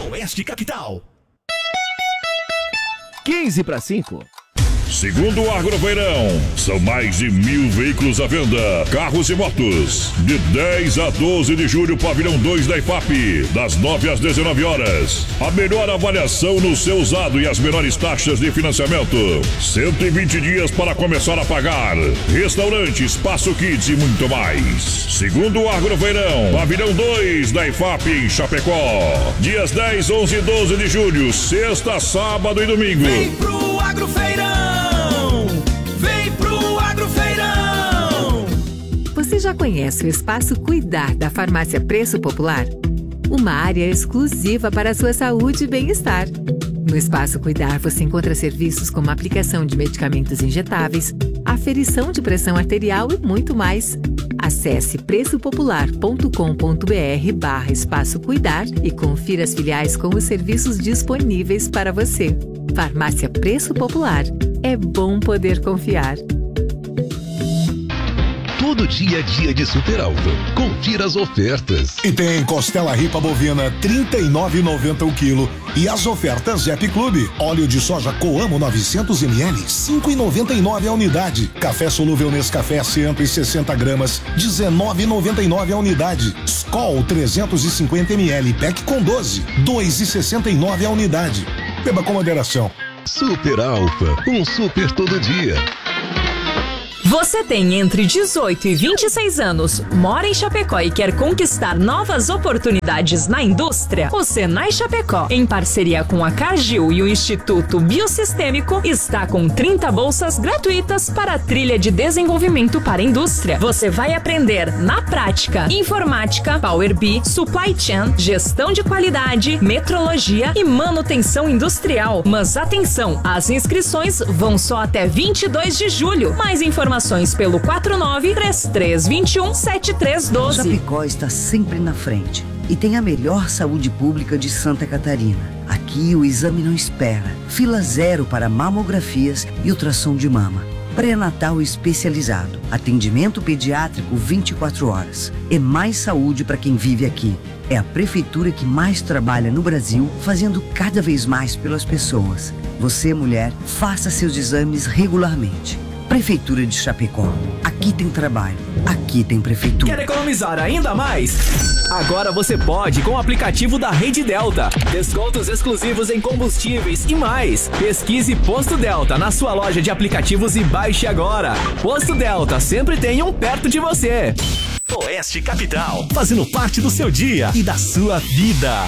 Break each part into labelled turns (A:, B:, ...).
A: Oeste Capital.
B: 4:45.
C: Segundo o Agroveirão, são mais de 1.000 veículos à venda, carros e motos. De 10 a 12 de julho, pavilhão 2 da IFAP, das 9 às 19 horas. A melhor avaliação no seu usado e as menores taxas de financiamento. 120 dias para começar a pagar. Restaurante, espaço kids e muito mais. Segundo o Agroveirão, pavilhão 2 da IFAP em Chapecó. Dias 10, 11 e 12 de julho, sexta, sábado e domingo.
A: Vem pro Agrofeirão! Vem pro Agrofeirão!
D: Você já conhece o Espaço Cuidar da Farmácia Preço Popular? Uma área exclusiva para a sua saúde e bem-estar. No Espaço Cuidar você encontra serviços como aplicação de medicamentos injetáveis, aferição de pressão arterial e muito mais. Acesse preçopopular.com.br/Espaço Cuidar e confira as filiais com os serviços disponíveis para você. Farmácia Preço Popular. É bom poder confiar.
E: Todo dia é dia de Super Alto. Confira as ofertas.
F: E tem costela ripa bovina R$ 39,90 o quilo. E as ofertas Zep Clube. Óleo de soja Coamo 900 ml, R$ 5,99 a unidade. Café solúvel Nescafé 160 gramas, R$ 19,99 a unidade. Skol 350 ml, pack com 12, R$ 2,69 a unidade. Beba com moderação.
E: Super Alfa, um super todo dia.
G: Você tem entre 18 e 26 anos, mora em Chapecó e quer conquistar novas oportunidades na indústria? O Senai Chapecó, em parceria com a Cargill e o Instituto Biosistêmico, está com 30 bolsas gratuitas para a trilha de desenvolvimento para a indústria. Você vai aprender na prática informática, Power BI, Supply Chain, gestão de qualidade, metrologia e manutenção industrial. Mas atenção, as inscrições vão só até 22 de julho. Mais informações pelo 49-3321-7312.
H: Chapecó está sempre na frente e tem a melhor saúde pública de Santa Catarina. Aqui o exame não espera. Fila zero para mamografias e ultrassom de mama. Pré-natal especializado. Atendimento pediátrico 24 horas. É mais saúde para quem vive aqui. É a prefeitura que mais trabalha no Brasil, fazendo cada vez mais pelas pessoas. Você, mulher, faça seus exames regularmente. Prefeitura de Chapecó. Aqui tem trabalho. Aqui tem prefeitura.
B: Quer economizar ainda mais? Agora você pode com o aplicativo da Rede Delta. Descontos exclusivos em combustíveis e mais. Pesquise Posto Delta na sua loja de aplicativos e baixe agora. Posto Delta, sempre tem um perto de você.
A: Oeste Capital, fazendo parte do seu dia e da sua vida.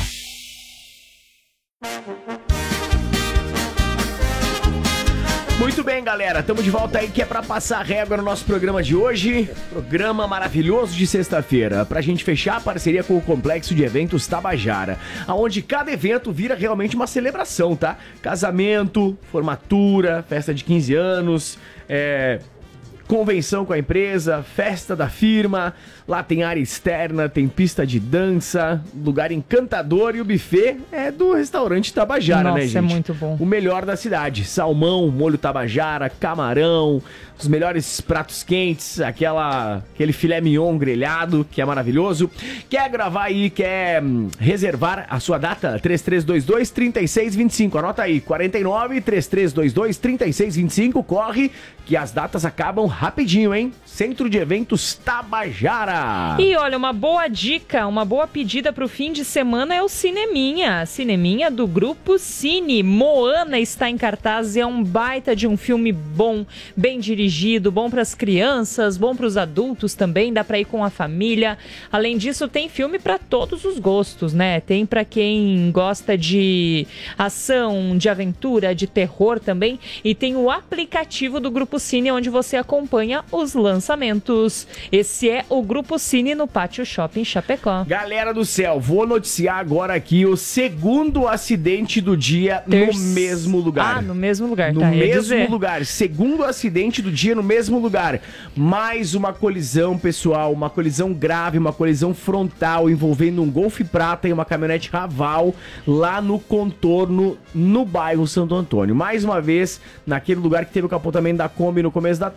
B: Muito bem, galera, estamos de volta aí que é pra passar régua no nosso programa de hoje. Programa maravilhoso de sexta-feira. Pra gente fechar a parceria com o Complexo de Eventos Tabajara, onde cada evento vira realmente uma celebração, tá? Casamento, formatura, festa de 15 anos, convenção com a empresa, festa da firma. Lá tem área externa, tem pista de dança, lugar encantador, e o buffet é do restaurante Tabajara.
I: Nossa,
B: né, gente?
I: É muito bom.
B: O melhor da cidade. Salmão, molho Tabajara, camarão, os melhores pratos quentes, aquele filé mignon grelhado, que é maravilhoso. Quer gravar aí, quer reservar a sua data? 3322-3625. Anota aí, 49-3322-3625. Corre, que as datas acabam rapidinho, hein? Centro de Eventos Tabajara.
I: E olha, uma boa dica, uma boa pedida pro fim de semana é o Cineminha. Cineminha do Grupo Cine. Moana está em cartaz e é um baita de um filme bom, bem dirigido, bom pras crianças, bom pros adultos também, dá pra ir com a família. Além disso, tem filme pra todos os gostos, né? Tem pra quem gosta de ação, de aventura, de terror também. E tem o aplicativo do Grupo Cine, onde você acompanha os lançamentos. Esse é o Grupo Cine no Pátio Shopping Chapecó.
B: Galera do céu, vou noticiar agora aqui o segundo acidente do dia no mesmo lugar.
I: Ah, no mesmo lugar,
B: no
I: tá?
B: mesmo lugar. Segundo acidente do dia no mesmo lugar. Mais uma colisão, pessoal, uma colisão grave, uma colisão frontal envolvendo um Golf Prata e uma caminhonete Raval lá no contorno, no bairro Santo Antônio. Mais uma vez, naquele lugar que teve o capotamento da Kombi no começo da tarde,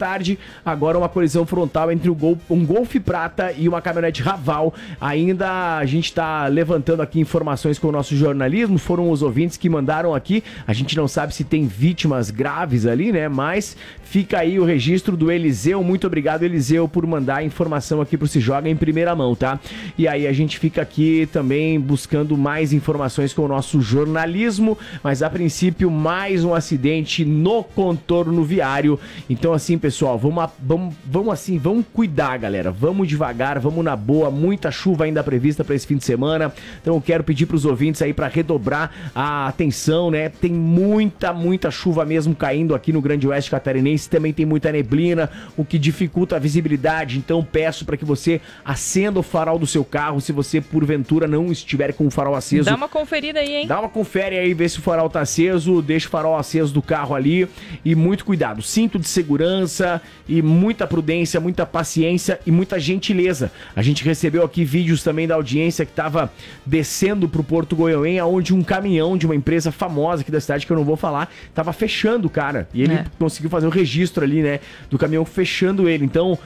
B: agora uma colisão frontal entre um Golf Prata e uma caminhonete Raval. Ainda a gente tá levantando aqui informações com o nosso jornalismo, foram os ouvintes que mandaram aqui, a gente não sabe se tem vítimas graves ali, né, mas fica aí o registro do Eliseu, muito obrigado Eliseu por mandar a informação aqui pro Se Joga em primeira mão, tá? E aí a gente fica aqui também buscando mais informações com o nosso jornalismo, mas a princípio mais um acidente no contorno viário. Então assim, pessoal, vamos cuidar, galera, vamos devagar, vamos na boa, muita chuva ainda prevista para esse fim de semana, então eu quero pedir pros ouvintes aí para redobrar a atenção, né? Tem muita chuva mesmo caindo aqui no Grande Oeste Catarinense, também tem muita neblina, o que dificulta a visibilidade, então peço para que você acenda o farol do seu carro, se você porventura não estiver com o farol aceso.
I: Dá uma conferida aí, hein?
B: Dá uma confere aí, vê se o farol tá aceso, deixa o farol aceso do carro ali e muito cuidado, cinto de segurança e muita prudência, muita paciência e muita gentileza. A gente recebeu aqui vídeos também da audiência que tava descendo pro Porto Goiôenha, onde um caminhão de uma empresa famosa aqui da cidade, que eu não vou falar, tava fechando o cara, e ele conseguiu fazer o registro ali, né, do caminhão fechando ele. Então,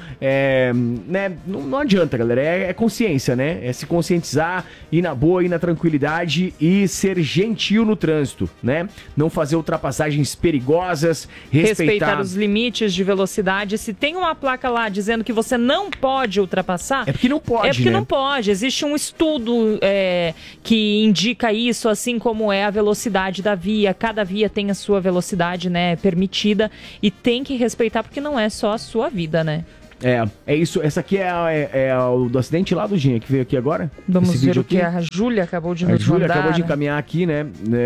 B: né, não adianta, galera, é consciência, né, é se conscientizar, ir na boa, ir na tranquilidade e ser gentil no trânsito, né, não fazer ultrapassagens perigosas, respeitar
I: os limites de velocidade. Se tem uma placa lá dizendo que você não pode ultrapassar,
B: é porque não pode,
I: é porque
B: né?
I: não pode. Existe um estudo que indica isso, assim como é a velocidade da via. Cada via tem a sua velocidade, né, permitida, e tem que respeitar, porque não é só a sua vida, né?
B: É isso. Essa aqui é o do acidente lá do Ginha, que veio aqui agora.
I: Vamos ver o que a Júlia acabou de nos mandar. A Júlia acabou
B: de encaminhar aqui, né?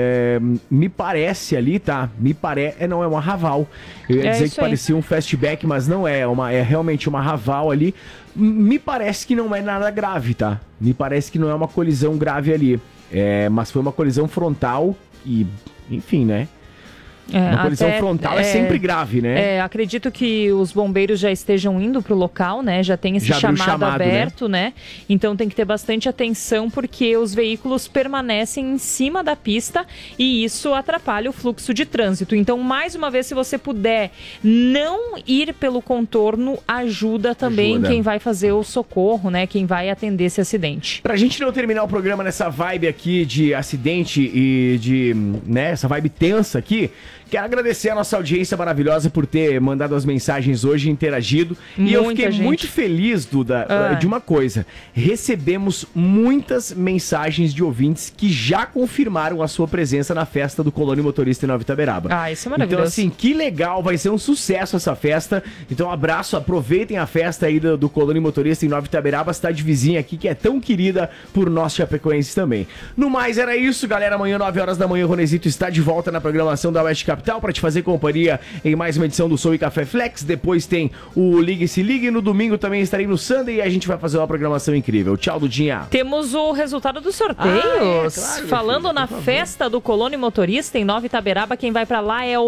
B: Me parece ali, tá? Não, é uma Raval. Eu ia dizer que parecia um fastback, mas não é. É realmente uma Raval ali. Me parece que não é nada grave, tá? Me parece que não é uma colisão grave ali. Mas foi uma colisão frontal e, enfim, né? Uma colisão frontal é sempre grave, né?
I: Acredito que os bombeiros já estejam indo pro local, né? Já tem esse chamado aberto, né? Então tem que ter bastante atenção, porque os veículos permanecem em cima da pista e isso atrapalha o fluxo de trânsito. Então, mais uma vez, se você puder não ir pelo contorno, ajuda também quem vai fazer o socorro, né? Quem vai atender esse acidente.
B: Pra gente não terminar o programa nessa vibe aqui de acidente e de, né, essa vibe tensa aqui, quero agradecer a nossa audiência maravilhosa por ter mandado as mensagens hoje, interagido. E eu fiquei muito feliz, Duda, de uma coisa. Recebemos muitas mensagens de ouvintes que já confirmaram a sua presença na festa do Colônia Motorista em Nova Itaberaba.
I: Isso é maravilhoso.
B: Então, assim, que legal, vai ser um sucesso essa festa. Então, abraço, aproveitem a festa aí do Colônia Motorista em Nova Itaberaba, cidade vizinha aqui, que é tão querida por nós chapecoenses também. No mais, era isso, galera. Amanhã, 9 horas da manhã, o Ronezito está de volta na programação da Oeste Capital para te fazer companhia em mais uma edição do Som e Café Flex. Depois tem o Ligue Se Ligue. No domingo também estarei no Sunday e a gente vai fazer uma programação incrível. Tchau, Dudinha.
I: Temos o resultado dos sorteios. Claro, falando filho, na festa do Colônia Motorista em Nova Itaberaba, quem vai para lá é o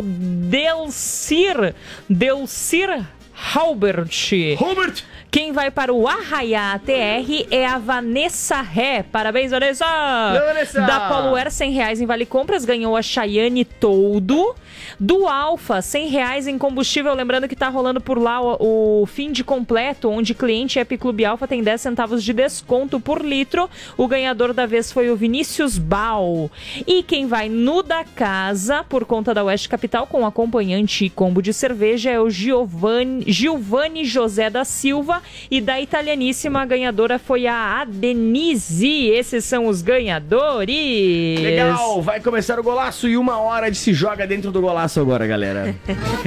I: Delcir Halbert. Quem vai para o Arraiá TR é a Vanessa Ré. Parabéns, Vanessa! Da Polo Air, R$100 em Vale Compras, ganhou a Chayane Toldo. Do Alfa, R$100 em combustível. Lembrando que tá rolando por lá o fim de completo, onde cliente Ep Clube Alfa tem 10 centavos de desconto por litro. O ganhador da vez foi o Vinícius Bal. E quem vai no da casa, por conta da Oeste Capital, com acompanhante e combo de cerveja, é o Giovanni José da Silva. E da Italianíssima, a ganhadora foi a Adenise. Esses são os ganhadores.
B: Legal, vai começar o golaço e 1 hora de Se Joga dentro do golaço agora, galera.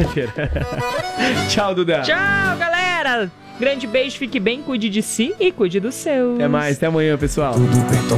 B: Tchau, Duda.
I: Tchau, galera. Grande beijo, fique bem, cuide de si e cuide do seu.
B: Até mais, até amanhã, pessoal.